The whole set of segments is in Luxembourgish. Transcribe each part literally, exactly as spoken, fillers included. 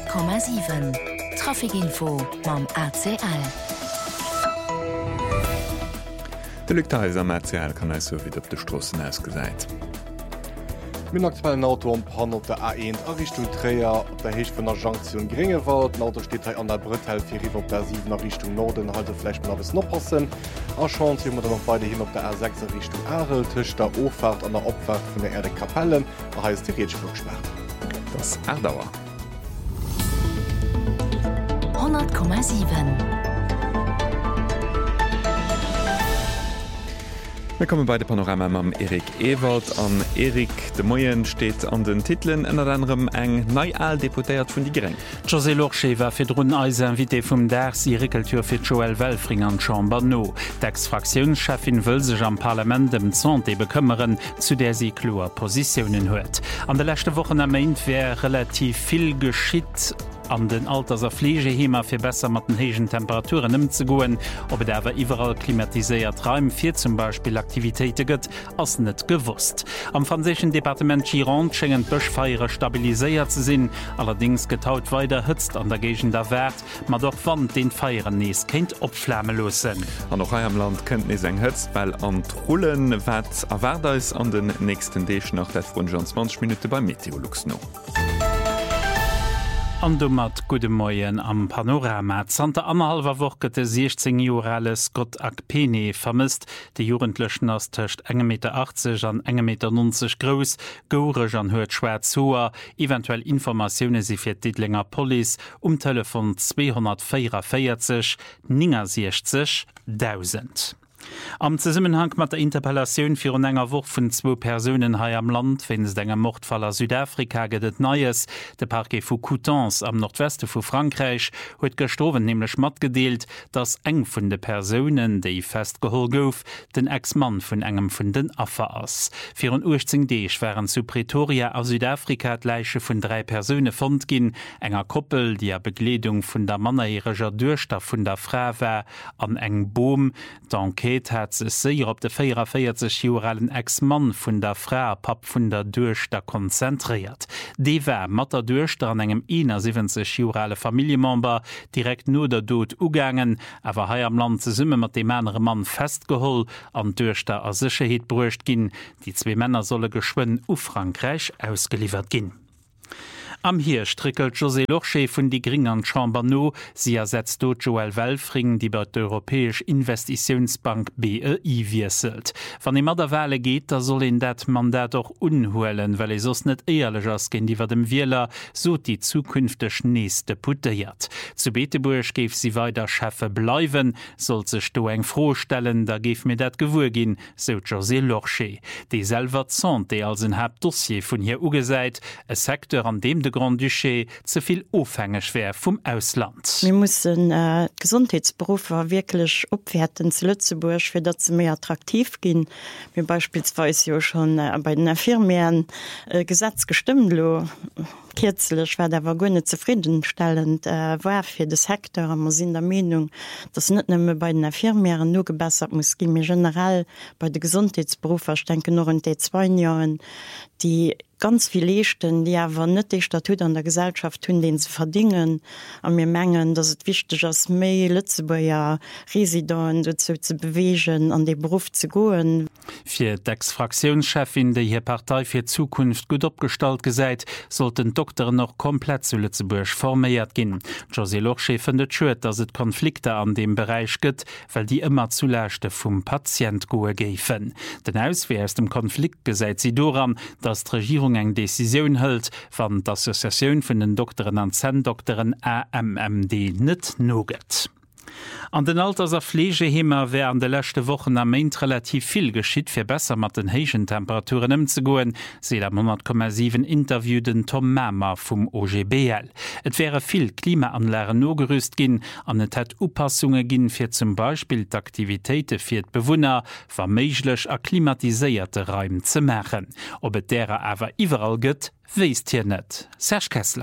Komma sieben Trafikinfo mam A C L. De Lüter am A C L kann so wie op de Strossen ausgesäit. Min aktuellen Auto am Pan op der A eins a Richtung Träer op der Heech vun der Jonction Gringewald. D Auto steet an der Brütthel fir iwwer der sieben nach Richtung Norden halte Fläch man bis noch passen. Achan mat noch beide hin op der A sechs Richtung Arel, Tisch der Ofahrt an der Opfahrt vun der Erde Kapellen a heißt die Rätschflug gesperrt. Das Erdauer. hundert Komma sieben. Wir kommen bei de Panorama am Erik Ewald an Erik de Moyen steht an den Titeln en anderem eng neial deputéiert vun die Gren. José Lorcher war fir run Eis invité vum Ders Agrikultur fir Joel Welfring an Chamber no. D'Ex-Fraktionschefin wëll sech am Parlament dem Zonte bekëmmeren, zu der sie kloer Positionen huet. An de lechte Wochen am Maint wär relativ vill geschitt an den Alterser Flegehemer fir besser mat den hegen Temperaturen ëm ze goen, ob et awer iwwerall klimatiséiert Reim fir zum Beispiel Aktivitéite gëtt ass net gewusst. Am franzéschen Departement Gironde schenngen Bëchfeiere stabiliséiert ze sinn, allerdings getaut weiter hëtzt an der Gegend der Wert, mat doch wann den Feieren nees kenint opflämelosen. An noch am Land kënnt nees eng hëtzt, weil an Trullen wat awerder is an den nächsten Deeg nach dat vun zwanzig Minute beim Meteorolux no. An du mat gute Moien am Panorama. Zante anderhalber Woche gëtt sechzehn Jorale Scott Akpene vermisst. De Jugendlöschen ass töcht enge Meter achtzig an enge Meter neunzig groß, gourech an huet schwer zuer, eventuell Informationune si fir Diedlinger Police um Telefon zweihundertvierundvierzig neunundsechzig tausend. Am Zusammenhang mat der Interpellationun fir un enger Woch vun zwo Personen hai am Land, wenns engem Mordfaller Südafrika gedet Neues. De Parquet vu Coutances am Nordweste vu Frankreich huet gestowen nämlich mat gedeelt, dats eng vun de Personen, déi festgehol gouf, den Ex-Mann vun engem vun den Affer ass. Fir un achtzehn Deeg waren zu Pretoria a Südafrika d Leiche vun drei Persone fand ginn, enger Koppel, die a Bekleedung vun der manneiereger Duerchter vun der Fra war, an eng Boom, d'Enquête hat se séier op de vierundvierzig Joralen Ex-Mann vun der Fra pap vun der Duerchter konzentriert. Dee wär mat der Duerchter an engem eenundsiebzig Jorale Familiemember direkt no der Dod ugangen, awer hai am Land ze summe mat de Männerre Mann festgeholl an Duerchter a Sicherheet bruecht ginn. Die zwee Männer solle geschwun u Frankreich ausgeliefert ginn. Am hier strickelt José Lorcher vun die Gring an Chamber no, sie ersetzt do Joel Welfring, die bei der Europäesch Investitionsbank B E I wieselt. Wann immer der Wale geht, da soll in dat Mandat auch unhuelen, weil es sos net ehrlich ass gen diewer dem Wieler so die zukünftig nächste putiert. Zu Beteburg gef sie weiter Chefe bleiwen, soll sech do eng frohstellen, da gef mir dat gewur gin, so José Lorcher. Die selber Zont, die als ein Hauptdossier vun hier ugesäit, e Sektor an dem de Grand Duché zuviel ofhängig wär vom Ausland. Wir müssen äh, Gesundheitsberufe wirklich opwerten zu Lützeburg, für dat ze mehr attraktiv gehen. Wie beispielsweise ja schon äh, bei den Firmen äh, Gesetz gestimmt lo. Kürzlich war der Wagone zufriedenstellend äh, war für das Hektar man sind der Meinung, dass nicht nur bei den Firmen nur gebessert muss gehen, mir generell bei den Gesundheitsberufen, ich denke nur in den zwei Jahren, die ganz viel Lechten, die aber nicht die Statut an der Gesellschaft tun, den sie verdienen. Und wir mengen, dass es wichtig ist, mehr Lützeburger Residenten dazu zu bewegen, an den Beruf zu gehen. Für die Ex-Fraktionschefin, die hier Partei für Zukunft gut abgestellt gesagt, sollten Doktoren noch komplett zu Lützeburg formiert gehen. José Lorcher findet schön, dass es Konflikte an dem Bereich gibt, weil die immer zuleiste vom Patient gehen geben. Denn Auswehr aus dem Konflikt gesagt sie daran, dass die Regierung eng Decision hält, wann d'Assoziation vun den Doktoren an Zendoktoren A M M D net noget. An den Alterser Pflegehemer wär an de letzte Wochen am Maint relativ viel geschitt fir besser mat den hegen Temperaturen ëmzegoen, se am hundert Komma sieben Interview den Tom Mämer vum O G B L. Et wäre viel Klimaanlären nogerüst ginn, an et het Upassunge ginn fir zum Beispiel d'Aktivitéite fir d' Bewunner verméiglech a klimatiséierte Reim ze machen. Ob et derer awer iwwerall gëtt, weist hier net. Serge Kessler.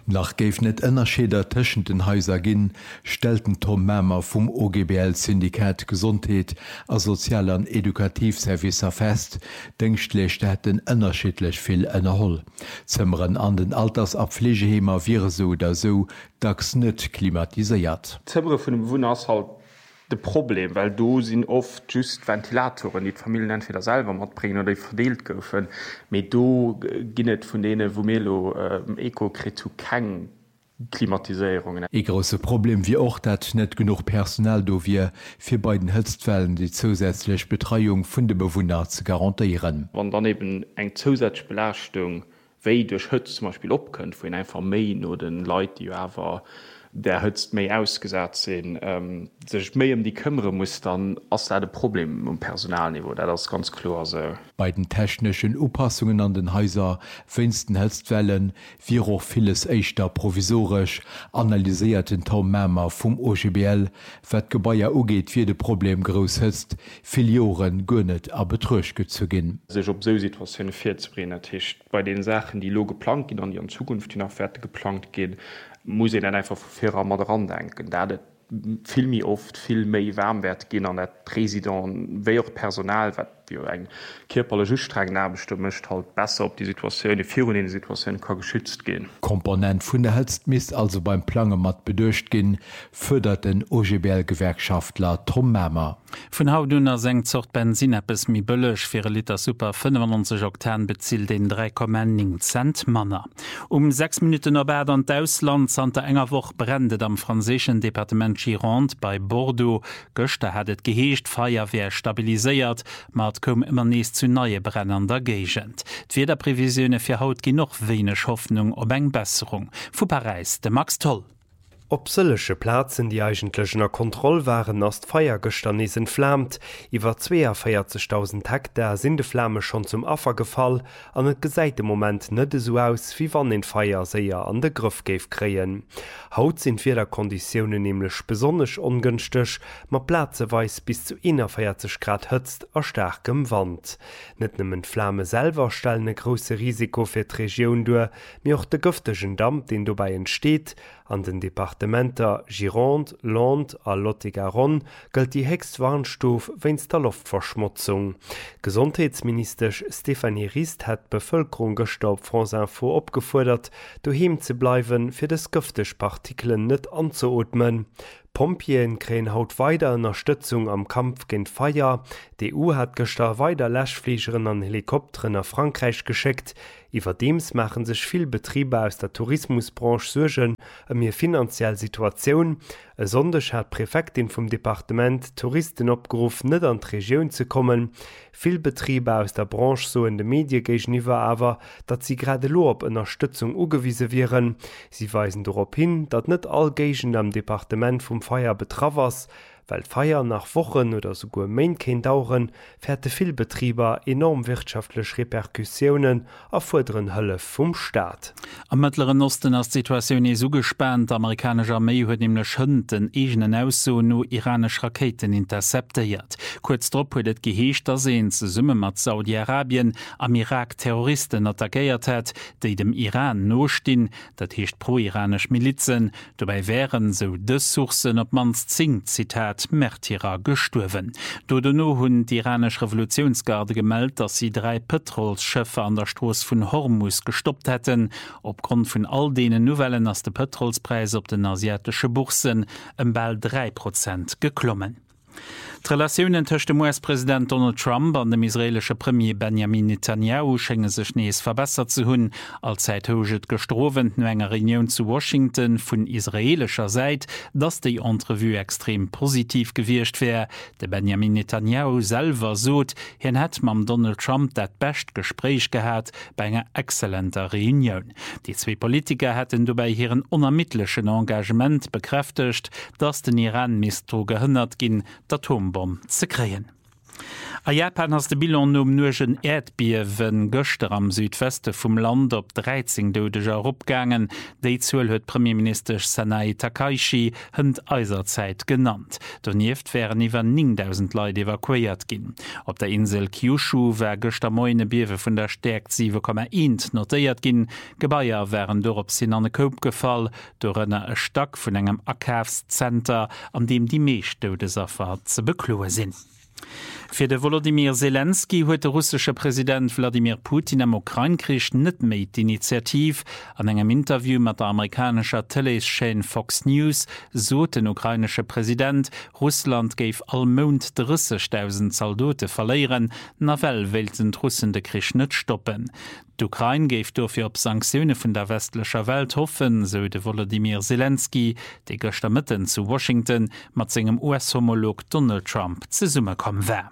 Nach géif net ënnerscheder tëschen den Häuser ginn, stelten Tom Mämer vum O G B L-Syndikat Gesundheet a Sozial- an Edukativservicer fest, denkchtlecht hätten ënnerschiedlech vill ënnerholl. Zëmmeren an den Altersabpflegehemer wie so oder so dacks net klimatiséiert. Zëmmere vun dem Wunnershalt de Problem, weil do sinn oft just Ventilatoren, die d Familien entweder selber mat bringen oder verdeelt goufen, méi do ginnet vun dee wo mélo äh, Ekokrit zu keng Klimatisierungen. E grosse Problem wie och dat net genug Personal do wie fir beiden Hëtztwellen die zusätzlich Betreuung vun de Bewohner zu garantiieren. Wann daneben eng zusätzlich Belastung wéi durch Hëtz zum Beispiel opkënnt, wo en einfach méi no den Leiit die awer der hëtzt méi ausgesat sinn, ähm, sech méi um die këmmere muss dann ass de Problem um Personalniveau, dat das ganz klar se. Bei den technischen Upassungen an den Häuser finsten Hëtztwellen wie och vieles éichter provisorisch analyséierten Tom Mämer vum O G B L, wat Gebaier ugeet fir de Problem gros hëtzt, Filioren gënnet a betruschke zu ginn. Sech op so Situationun fir ze brenner Tischcht bei den Sachen, die lo geplant gin an die an Zukunft die nach fertig geplant gin, muss ich dann einfach fairer mal dran denken, da das viel mir oft viel mehr Wärmwert gehen an der Präsident, wer auch Personal, was wir ein körperliche Streng nahebestimmt möchte, halt besser ob die Situation, die Führung in die Situation kann geschützt gehen. Komponent von der Hetzmist also beim Plangemat bedurcht gehen, fördert den O G B L-Gewerkschaftler Tom Mämer. Von Hautdunner senkt zocht Benzin etwas mi bëllech fir Liter Super fünfundneunzig Oktan bezielt den drei Komma neun Cent Manner. Um sechs Minuten erbä an d'Ausland an der enger woch brendet am franzesischen Departement Gironde bei Bordeaux. Göchte hat et geheescht Feuerwehr stabiliséiert, mat kom immer nees zu neue Brennen der Gegent. D'Wederprävisioune fir Haut gi noch wenigch Hoffnung op eng Besserung. Fu Paris, de Max Toll. Op sëllesche Plazen, die eigentlechener Kontroll waren ass d'Feiergësternis entflammt, iwwer zweihundertvierzigtausend Hektar sinn de Flamme schon zum Affer gefall, an et gesäite Moment nëtte so aus, wie wann en Feier séier an de Grëff géif kreien. Haut sinn fir der Konditionioune nämlichlech besonnech ongünstig, mat Plazeweis bis zu vierzig Grad hëtzt a starkem Wand. Net nëmmen Flamme selver stellen e grosse Risiko fir d'Regioun duer, mir och de gëftegen Damm, den dobei entsteet, an den Departementer Gironde, Land a Lot-et-Garonne gëlt die hext Warnstof wennns der Luftverschmutzung. Gesundheitsminister Stéphanie Rist hat Bevölkerung gestop France Info opgefordert, doheem ze bleiwen fir des gëfteg Partikeln net anzuotmen. Pompien kräen haut weiter Unterstützung am Kampf gegen Feier. Die E U hat gestern weiter Lashfliegerinnen an Helikopteren nach Frankreich geschickt. Überdems machen sich viele Betriebe aus der Tourismusbranche Sorgen um ihre finanzielle Situation. Sonderlich hat die Präfektin vom Departement Touristen abgerufen, nicht an die Region zu kommen. Viele Betriebe aus der Branche so in den Medien gegenüber aber, dass sie gerade nur auf Unterstützung angewiesen wären. Sie weisen darauf hin, dass nicht alle Gegenden am Departement vom Feier betroffen sind. Weil Feier nach Wochen oder sogar Monaten dauern, fährte viele Betriebe enorm wirtschaftliche Reperkussionen erfordern Hilfe vom Staat. Am Mittleren Osten ist die Situation so gespannt. Die amerikanische Armee hat nämlich den eigenen Ausso nur iranische Raketen interceptiert. Kurz darauf hat es geheischt, dass sie zusammen mit Saudi-Arabien am Irak Terroristen attackiert hat, die dem Iran nachstehen. Das heißt pro-iranische Milizen. Dabei wären so die Sourcen, ob man es zingt, Zitat, Märtyrer gestorben. Dodono hun die iranische Revolutionsgarde gemeldet, dass sie drei Petrolschiffe an der Straße von Hormuz gestoppt hätten. Aufgrund von all denen Novellen aus der Petrolspreis auf den asiatischen Börsen um bald drei Prozent geklommen. Die Relationen zwischen dem U S-Präsident Donald Trump und dem israelischen Premier Benjamin Netanyahu scheinen sich nees verbessert zu haben. Allzeit hoget gestroven in einer Reunion zu Washington von israelischer Seite, dass die Entrevue extrem positiv gewirkt wäre. Der Benjamin Netanyahu selber sagt, er hat mit Donald Trump das beste Gespräch gehabt bei einer exzellenten Reunion. Die zwei Politiker hätten dabei ihren unermittellichen Engagement bekräftigt, dass den Iran misstro gehindert ging, die Atombombe zu kreen. A Japan ass de Bilon um nugen Erdbiewen Göster am Südweste vum Land op dreizehn Dodeger opgangen, déi zuuel huet Premierminister Sanai Takaishi hënd Eiserzeit genannt. Donieft wären iwwer neuntausend Leiit evakuiert ginn. Op der Insel Kyushu wär Göster Moine Biewe vun der Stärkt sieben Komma eins notéiert ginn, Gebaier wären dorop sinn an e Koop gefall, do ënner e Stack vun engem Akafszenter, an dem die Meeschtodesaffer ze bekloe sinn. Für de Volodymyr Zelensky huet der russische Präsident Wladimir Putin am Ukrainekrieg net méi d'Initiativ. An engem Interview mat der amerikanischer Telechain Fox News so den ukrainische Präsident, Russland géif allmond dreißigtausend Soldaten verleieren, nawel welten Russen de Krieg net stoppen. D'Ukraine géif dofir op Sanktiune vun der westlicher Welt hoffen, so de Volodymyr Zelensky, déi gëchter Mitten zu Washington mat segem U S-Homolog Donald Trump ze Summe kom wär.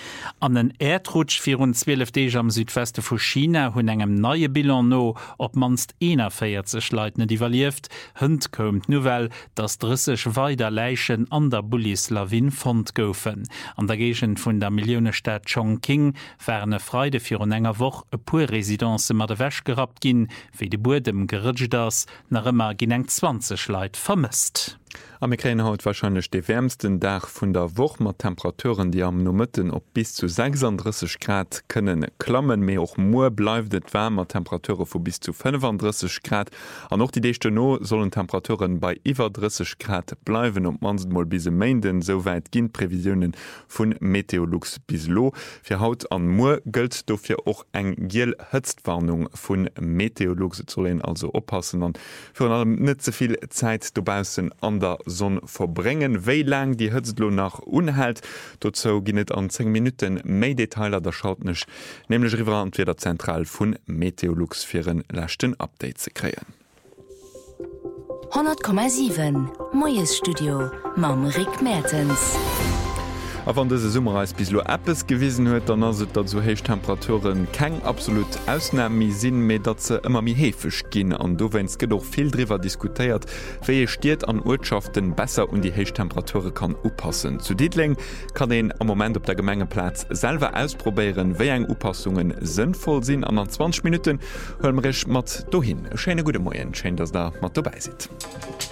An den Erdrutsch vierundzwölf Deg am Südweste vu China hunn engem neue Bilan no op manst eenerfeiert Leiit net iwwerlieft, hënd komt Novel, dats drisseg weider Leichen an der Bullislawin fond goufen. An der Gegent vun der Millionestadt Chongqing wären Freide fir un enger woch e puer Residenze mat de wäsch gerat ginn, wiei de Burdem geridget ass, nach ëmmer ginn eng zwanzig Leiit vermisst. Am Ukraine haut wahrscheinlich de wärmsten Dach vun der Woch mat Temperaturen, die am Nomëtten op bis zu sechsunddreißig Grad können klammen, méi och Moer bleifft et wärmer Temperature vu bis zu fünfunddreißig Grad. An noch die Dechte no sollen Temperaturen bei iwwer dreißig Grad bleiwen op manstmal bise Mainden, soweit ginnt Prävisionen vun Meteorlux bis lo. Fir Haut an Moer gëlt dofir och eng giel Hëtztwarnung vun Meteorlux zu leen, also oppassen an für allem net soviel Zeit dobausen an der Sonne verbringen. Wéi lang die Hëtzlo nach unhält, dazu ginnet an zehn Minuten méi Detailer der Schaltnech, nämlich riwer entweder zentral vun Meteorlux firren lächten Update ze kreieren. hundert Komma sieben Moes Studio mam Rick Mertens. A wann dese Summerreis bis lo Appes gewiesen huet, dann ass et dat zu héich Temperaturen keng absolut ausnami sinn méi dat ze ëmmer mi hefech ginn an do wenns gedoch viel drwer diskutiert, wéi je stiet an Ortschaften besser und die héich Temperature kann oppassen. Zu Dietling kann en am moment op der Gemengeplatz selwer ausprobieren, wéi eng Upassungen sinnvoll sinn an an zwanzig Minuten hëllmrech mat do hin. Scheine gute Moien, schein dats da mat dobei sit.